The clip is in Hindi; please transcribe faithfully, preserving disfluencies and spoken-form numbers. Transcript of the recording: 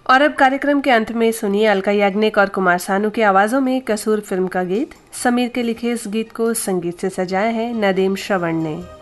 और अब कार्यक्रम के अंत में सुनिए अलका याग्निक और कुमार सानू की आवाजों में कसूर फिल्म का गीत। समीर के लिखे इस गीत को संगीत से सजाया है नदीम श्रवण ने।